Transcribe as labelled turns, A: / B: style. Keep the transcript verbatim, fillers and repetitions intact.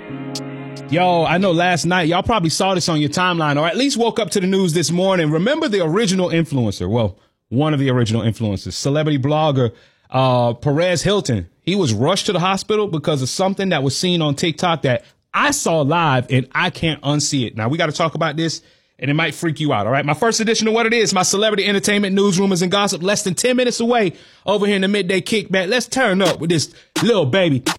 A: Yo, I know last night, y'all probably saw this on your timeline, or at least woke up to the news this morning. Remember the original influencer? Well, one of the original influencers, celebrity blogger, uh, Perez Hilton. He was rushed to the hospital because of something that was seen on TikTok that I saw live and I can't unsee it. Now, we got to talk about this, and it might freak you out. All right. My first edition of What It Is, my celebrity entertainment news, rumors, and gossip, less than ten minutes away over here in the midday kickback. Let's turn up with this little baby